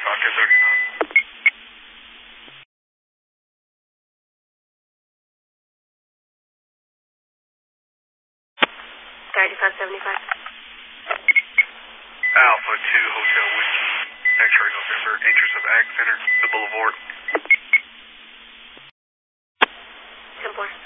Rocket 39. Alpha 2 Hotel Whiskey, X-ray November, interest of Ag Center, the Boulevard. 10-4.